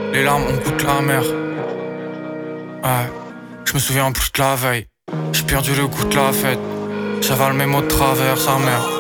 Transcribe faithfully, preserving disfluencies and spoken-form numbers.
Les larmes ont goûté la mer. Ouais, je me souviens plus de la veille. J'ai perdu le goût de la fête. J'avale mes mots de travers, sa mère.